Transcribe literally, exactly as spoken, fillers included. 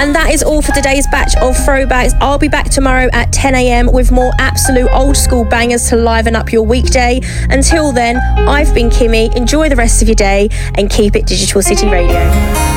And that is all for today's batch of throwbacks. I'll be back tomorrow at ten a.m. with more absolute old school bangers to liven up your weekday. Until then, I've been Kimmy. Enjoy the rest of your day and keep it Digital City Radio.